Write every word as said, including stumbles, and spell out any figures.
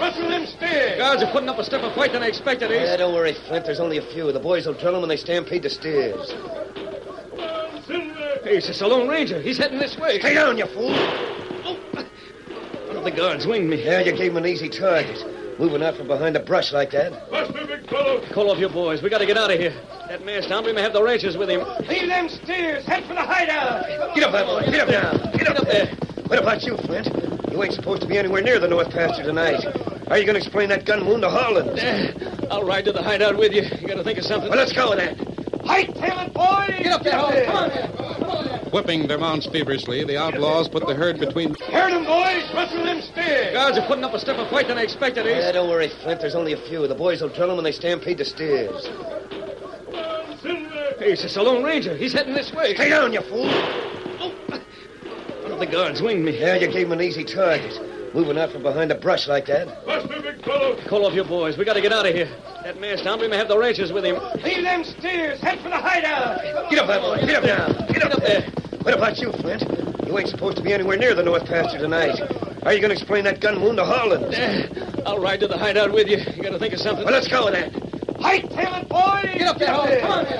Hustle them steers. Guards are putting up a stiffer fight than I expected, Ace. Yeah, don't worry, Flint. There's only a few. The boys will drill them when they stampede the steers. Ace, it's the Lone Ranger. He's heading this way. Stay down, you fool. One of the guards winged me. Yeah, you gave him an easy target. Moving out from behind the brush like that. Buster, big fellow. Call off your boys. We got to get out of here. That masked hombre may have the Rangers with him. Leave them steers. Head for the hideout. Get up there, boy. Get up now. Get up there. What about you, Flint? You ain't supposed to be anywhere near the North Pasture tonight. How are you going to explain that gun wound to Harlan? Uh, I'll ride to the hideout with you. You got to think of something. Well, let's go with that. Hightail it, boys. Get up there, Harlan. Come on there. Come on there. Whipping their mounts feverishly, the outlaws put the herd between... Herd them, boys. Hustle them steers. Guards are putting up a stiffer fight than I expected, Ace. Yeah, don't worry, Flint. There's only a few. The boys will drill them when they stampede the steers. Ace, it's the Lone Ranger. He's heading this way. Stay down, you fool. One of the guards winged me. Yeah, you gave him an easy target. Moving out from behind the brush like that. Buster, big fellow. Call off your boys. We got to get out of here. That masked hombre may have the Rangers with him. Leave them steers. Head for the hideout. Get up there, boy. Get up now. Get up there. What about you, Flint? You ain't supposed to be anywhere near the North Pasture tonight. How are you going to explain that gun wound to Harlan? Uh, I'll ride to the hideout with you. You got to think of something. Well, let's go with that. Hightail it, boys. Get up there, Harlan. Come on there.